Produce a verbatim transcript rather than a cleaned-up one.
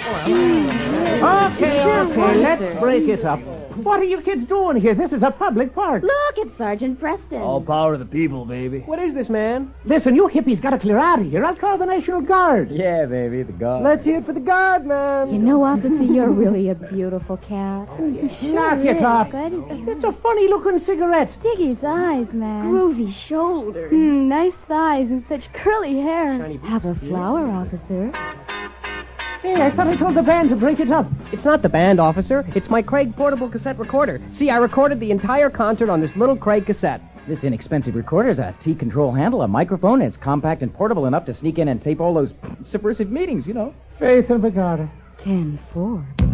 Okay, Sure okay, was, let's sir. break it up. What are you kids doing here? This is a public park. Look, it's Sergeant Preston. All power of the people, baby. What is this, man? Listen, you hippies gotta clear out of here. I'll call the National Guard. Yeah, baby, the God. Let's hear it for the guard, man. You know, officer, you're really a beautiful cat. Sure Knock it off. It's a funny-looking cigarette. Diggy's eyes, man. Groovy shoulders. Mm, nice thighs and such curly hair. Have a flower, officer. Hey, I thought I told the band to break it up. It's not the band, officer. It's my Craig portable cassette recorder. See, I recorded the entire concert on this little Craig cassette. This inexpensive recorder has a T-control handle, a microphone, and it's compact and portable enough to sneak in and tape all those subversive meetings, you know. Faith and Bagada. ten four.